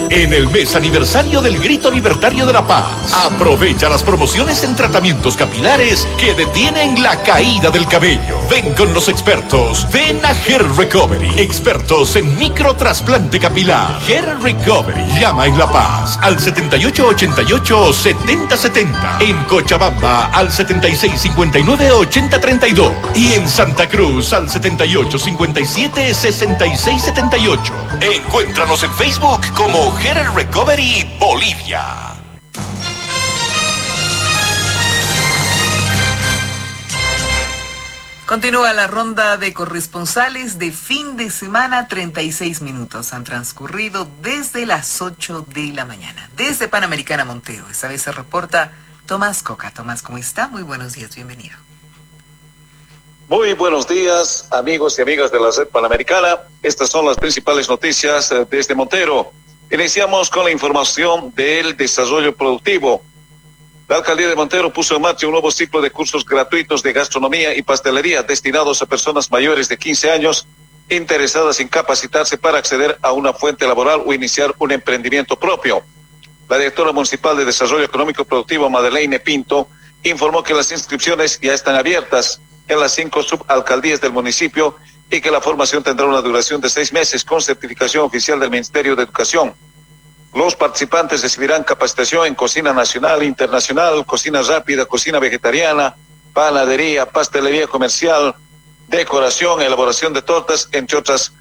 En el mes aniversario del Grito Libertario de la Paz, aprovecha las promociones en tratamientos capilares que detienen la caída del cabello. Ven con los expertos. Ven a Hair Recovery, expertos en microtrasplante capilar. Hair Recovery. Llama en La Paz al 7888-7070. En Cochabamba al 7659-8032. Y en Santa Cruz al 7857-6678. Encuéntranos en Facebook como Hair Recovery Bolivia. Continúa la ronda de corresponsales de fin de semana. 36 minutos han transcurrido desde las 8 de la mañana. Desde Panamericana Montero, esta vez se reporta Tomás Coca. Tomás, ¿cómo está? Muy buenos días, bienvenido. Muy buenos días, amigos y amigas de la Red Panamericana. Estas son las principales noticias desde Montero. Iniciamos con la información del desarrollo productivo. La alcaldía de Montero puso en marcha un nuevo ciclo de cursos gratuitos de gastronomía y pastelería destinados a personas mayores de 15 años interesadas en capacitarse para acceder a una fuente laboral o iniciar un emprendimiento propio. La directora municipal de Desarrollo Económico Productivo, Madeleine Pinto, informó que las inscripciones ya están abiertas en las 5 subalcaldías del municipio y que la formación tendrá una duración de 6 meses con certificación oficial del Ministerio de Educación. Los participantes recibirán capacitación en cocina nacional, internacional, cocina rápida, cocina vegetariana, panadería, pastelería comercial, decoración, elaboración de tortas, entre otras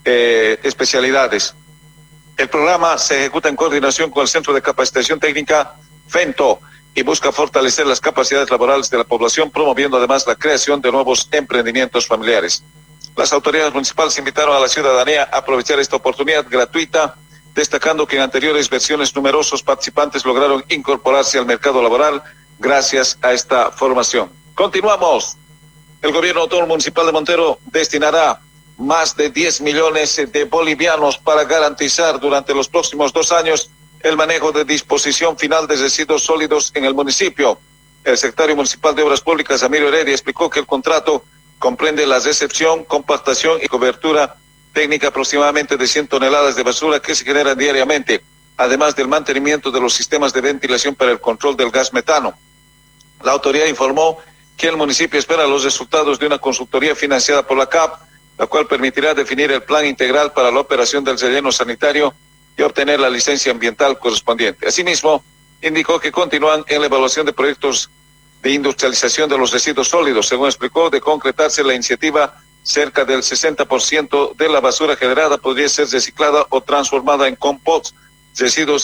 especialidades. El programa se ejecuta en coordinación con el Centro de Capacitación Técnica FENTO y busca fortalecer las capacidades laborales de la población, promoviendo además la creación de nuevos emprendimientos familiares. Las autoridades municipales invitaron a la ciudadanía a aprovechar esta oportunidad gratuita, destacando que en anteriores versiones numerosos participantes lograron incorporarse al mercado laboral gracias a esta formación. Continuamos. El gobierno autónomo municipal de Montero destinará más de 10 millones de bolivianos para garantizar durante los próximos 2 años el manejo de disposición final de residuos sólidos en el municipio. El secretario municipal de Obras Públicas, Amiro Heredia, explicó que el contrato comprende la recepción, compactación y cobertura técnica aproximadamente de 100 toneladas de basura que se generan diariamente, además del mantenimiento de los sistemas de ventilación para el control del gas metano. La autoridad informó que el municipio espera los resultados de una consultoría financiada por la CAP, la cual permitirá definir el plan integral para la operación del relleno sanitario y obtener la licencia ambiental correspondiente. Asimismo, indicó que continúan en la evaluación de proyectos de industrialización de los residuos sólidos. Según explicó, de concretarse la iniciativa, cerca del 60% de la basura generada podría ser reciclada o transformada en compost, reduciendo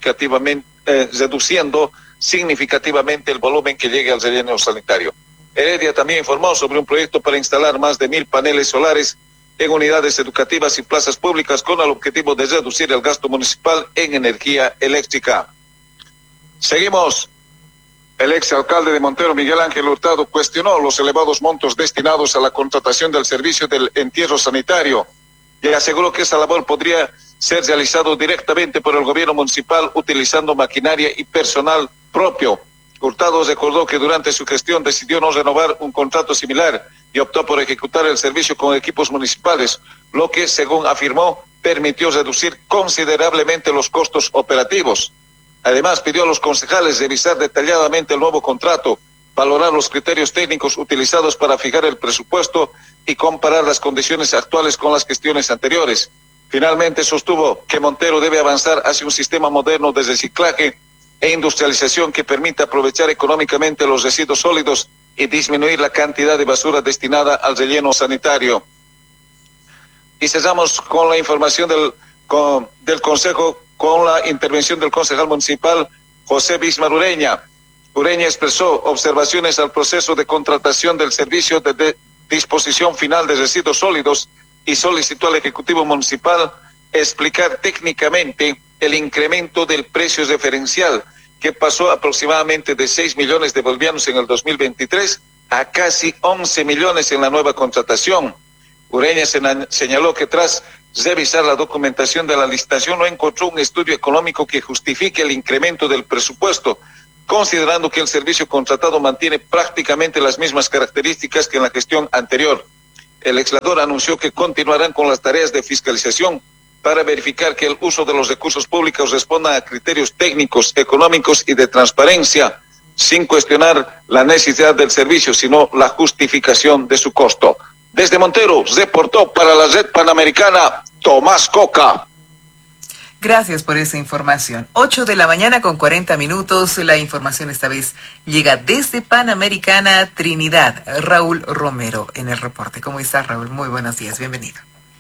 significativamente el volumen que llegue al relleno sanitario. Heredia también informó sobre un proyecto para instalar más de 1.000 paneles solares en unidades educativas y plazas públicas con el objetivo de reducir el gasto municipal en energía eléctrica. Seguimos. El exalcalde de Montero, Miguel Ángel Hurtado, cuestionó los elevados montos destinados a la contratación del servicio del entierro sanitario y aseguró que esa labor podría ser realizado directamente por el gobierno municipal utilizando maquinaria y personal propio. Hurtado recordó que durante su gestión decidió no renovar un contrato similar y optó por ejecutar el servicio con equipos municipales, lo que, según afirmó, permitió reducir considerablemente los costos operativos. Además, pidió a los concejales revisar detalladamente el nuevo contrato, valorar los criterios técnicos utilizados para fijar el presupuesto y comparar las condiciones actuales con las gestiones anteriores. Finalmente, sostuvo que Montero debe avanzar hacia un sistema moderno de reciclaje e industrialización que permita aprovechar económicamente los residuos sólidos y disminuir la cantidad de basura destinada al relleno sanitario. Y cerramos con la información del Consejo, con la intervención del concejal municipal José Bismar Ureña. Ureña expresó observaciones al proceso de contratación del servicio de disposición final de residuos sólidos y solicitó al Ejecutivo Municipal explicar técnicamente el incremento del precio referencial, que pasó aproximadamente de 6 millones de bolivianos en el 2023 a casi 11 millones en la nueva contratación. Ureña señaló que tras revisar la documentación de la licitación no encontró un estudio económico que justifique el incremento del presupuesto, considerando que el servicio contratado mantiene prácticamente las mismas características que en la gestión anterior. El legislador anunció que continuarán con las tareas de fiscalización para verificar que el uso de los recursos públicos responda a criterios técnicos, económicos y de transparencia, sin cuestionar la necesidad del servicio, sino la justificación de su costo. Desde Montero, reportó para la Red Panamericana, Tomás Coca. Gracias por esa información. 8 de la mañana con 40 minutos. La información esta vez llega desde Panamericana Trinidad. Raúl Romero en el reporte. ¿Cómo estás, Raúl? Muy buenos días. Bienvenido.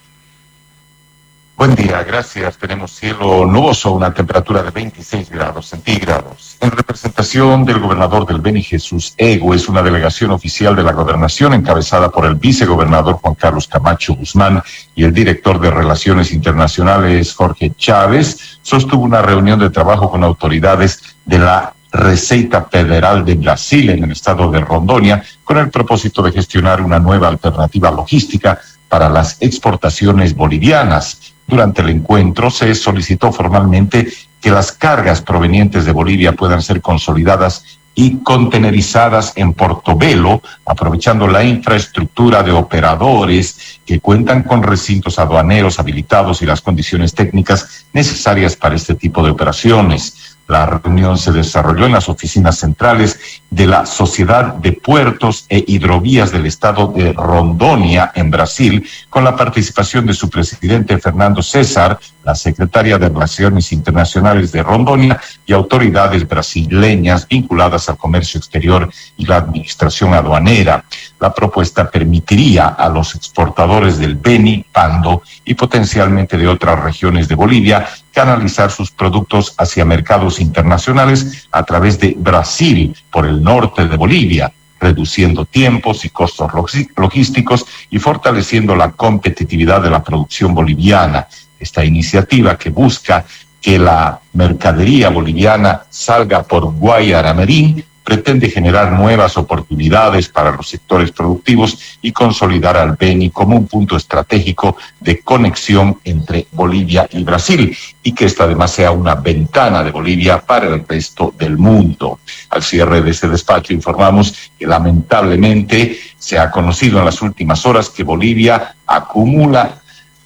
Buen día, gracias. Tenemos cielo nuboso, una temperatura de 26 grados centígrados. En representación del gobernador del Beni, Jesús Ego, es una delegación oficial de la gobernación encabezada por el vicegobernador Juan Carlos Camacho Guzmán y el director de Relaciones Internacionales Jorge Chávez, sostuvo una reunión de trabajo con autoridades de la Receita Federal de Brasil en el estado de Rondônia con el propósito de gestionar una nueva alternativa logística para las exportaciones bolivianas. Durante el encuentro se solicitó formalmente que las cargas provenientes de Bolivia puedan ser consolidadas y contenerizadas en Portobelo, aprovechando la infraestructura de operadores que cuentan con recintos aduaneros habilitados y las condiciones técnicas necesarias para este tipo de operaciones. La reunión se desarrolló en las oficinas centrales de la Sociedad de Puertos e Hidrovías del Estado de Rondônia, en Brasil, con la participación de su presidente Fernando César, la secretaria de Relaciones Internacionales de Rondônia y autoridades brasileñas vinculadas al comercio exterior y la administración aduanera. La propuesta permitiría a los exportadores del Beni, Pando y potencialmente de otras regiones de Bolivia canalizar sus productos hacia mercados internacionales a través de Brasil por el norte de Bolivia, reduciendo tiempos y costos logísticos y fortaleciendo la competitividad de la producción boliviana. Esta iniciativa, que busca que la mercadería boliviana salga por Guayaramerín, pretende generar nuevas oportunidades para los sectores productivos y consolidar al Beni como un punto estratégico de conexión entre Bolivia y Brasil, y que esta además sea una ventana de Bolivia para el resto del mundo. Al cierre de este despacho informamos que lamentablemente se ha conocido en las últimas horas que Bolivia acumula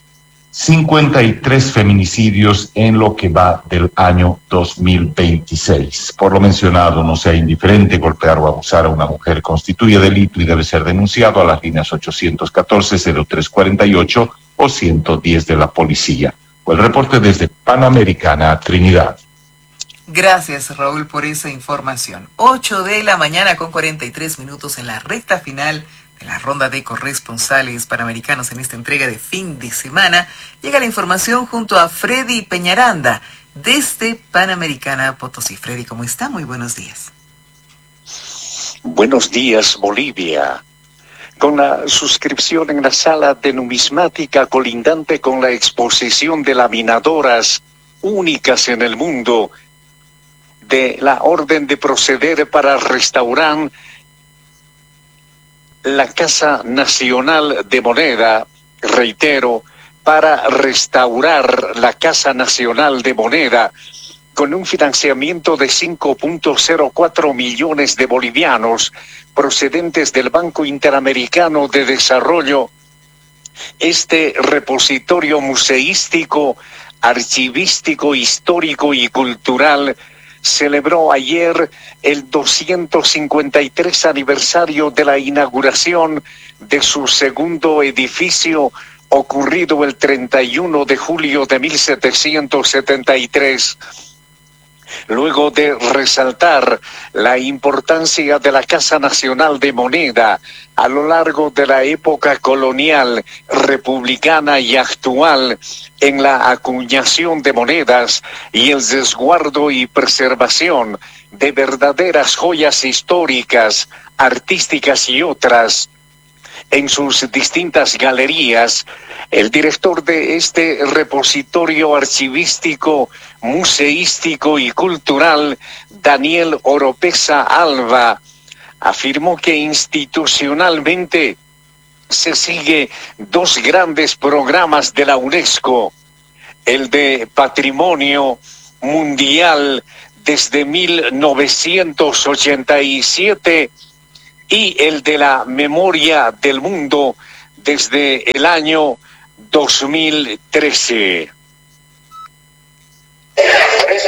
53 feminicidios en lo que va del año 2026. Por lo mencionado, no sea indiferente, golpear o abusar a una mujer constituye delito y debe ser denunciado a las líneas 814-0348 o 110 de la policía. El reporte desde Panamericana Trinidad. Gracias, Raúl, por esa información. 8 de la mañana con 43 minutos en la recta final de la ronda de corresponsales panamericanos en esta entrega de fin de semana. Llega la información junto a Freddy Peñaranda desde Panamericana Potosí. Freddy, ¿cómo está? Muy buenos días. Buenos días, Bolivia. Con la suscripción en la sala de numismática colindante con la exposición de laminadoras únicas en el mundo de la orden de proceder para restaurar la Casa Nacional de Moneda, reitero, para restaurar la Casa Nacional de Moneda con un financiamiento de 5.04 millones de bolivianos procedentes del Banco Interamericano de Desarrollo. Este repositorio museístico, archivístico, histórico y cultural celebró ayer el 253 aniversario de la inauguración de su segundo edificio, ocurrido el 31 de julio de 1773. Luego de resaltar la importancia de la Casa Nacional de Moneda a lo largo de la época colonial, republicana y actual en la acuñación de monedas y el resguardo y preservación de verdaderas joyas históricas, artísticas y otras, en sus distintas galerías, el director de este repositorio archivístico, museístico y cultural, Daniel Oropesa Alba, afirmó que institucionalmente se sigue dos grandes programas de la UNESCO, el de Patrimonio Mundial desde 1987 y el de la Memoria del Mundo desde el año 2013.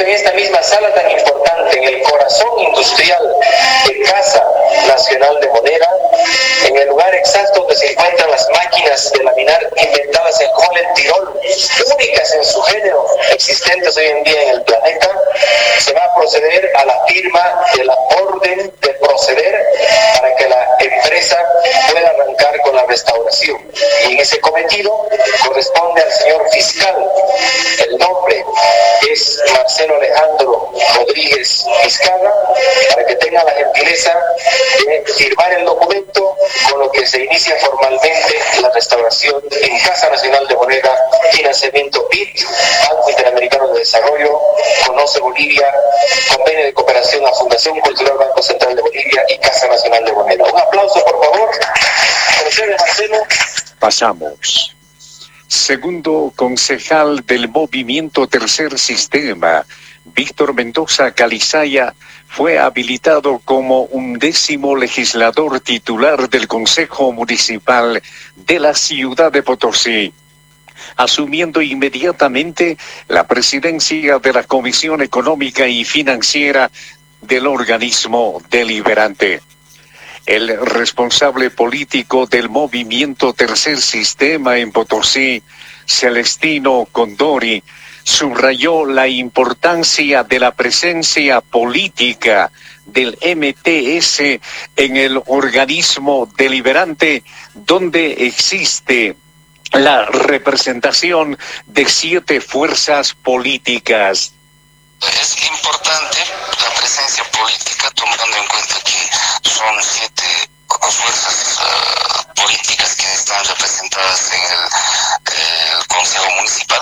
en esta misma sala tan importante, en el corazón industrial de Casa Nacional de Moneda, en el lugar exacto donde se encuentran las máquinas de laminar inventadas en Holland, Tirol, únicas en su género existentes hoy en día en el planeta, se va a proceder a la firma de la orden de proceder para que la empresa pueda arrancar con la restauración. Y en ese cometido corresponde al señor fiscal. El nombre es Marcelo Alejandro Rodríguez Vizcarra, para que tenga la gentileza de firmar el documento con lo que se inicia formalmente la restauración en Casa Nacional de Moneda, financiamiento BID, Banco Interamericano de Desarrollo, Conoce Bolivia, convenio de cooperación a Fundación Cultural Banco Central de Bolivia y Casa Nacional de Moneda. Un aplauso, por favor. Procede, Marcelo. Pasamos. Segundo concejal del Movimiento Tercer Sistema, Víctor Mendoza Calizaya, fue habilitado como 11º legislador titular del Consejo Municipal de la ciudad de Potosí, asumiendo inmediatamente la presidencia de la Comisión Económica y Financiera del organismo deliberante. El responsable político del Movimiento Tercer Sistema en Potosí, Celestino Condori, subrayó la importancia de la presencia política del MTS en el organismo deliberante, donde existe la representación de 7 fuerzas políticas. Es importante la presencia política, tomando en cuenta que son 7 fuerzas políticas que están representadas en el Consejo Municipal,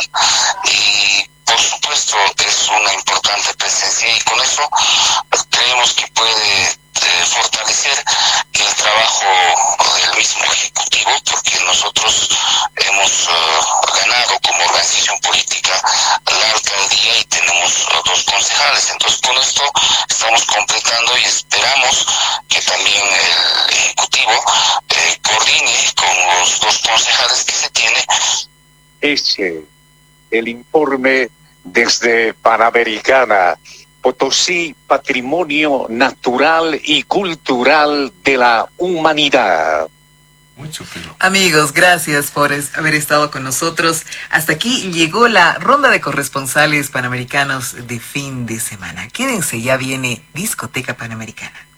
y por supuesto es una importante presencia, y con eso creemos que puede fortalecer el trabajo del mismo Ejecutivo, porque nosotros hemos ganado como organización política la alcaldía y tenemos 2 concejales. Entonces con esto estamos completando y esperamos que también el Ejecutivo coordine con los 2 concejales que se tiene. El informe desde Panamericana. Potosí, patrimonio natural y cultural de la humanidad. Amigos, gracias por haber estado con nosotros. Hasta aquí llegó la ronda de corresponsales panamericanos de fin de semana. Quédense, ya viene Discoteca Panamericana.